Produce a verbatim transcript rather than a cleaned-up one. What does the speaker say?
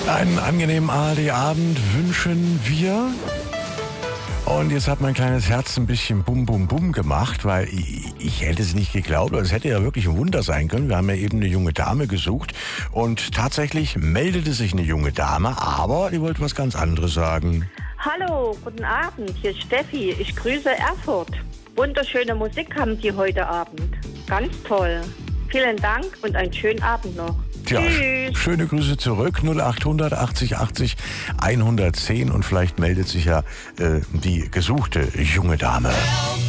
Einen angenehmen A R D-Abend wünschen wir. Und jetzt hat mein kleines Herz ein bisschen bum bum bum gemacht, weil ich, ich hätte es nicht geglaubt, aber es hätte ja wirklich ein Wunder sein können. Wir haben ja eben eine junge Dame gesucht und tatsächlich meldete sich eine junge Dame, aber die wollte was ganz anderes sagen. Hallo, guten Abend, hier ist Steffi. Ich grüße Erfurt. Wunderschöne Musik haben Sie heute Abend. Ganz toll. Vielen Dank und einen schönen Abend noch. Tja, Tschüss. schöne Grüße zurück, null achthundert achtzig achtzig hundertzehn und vielleicht meldet sich ja äh, die gesuchte junge Dame.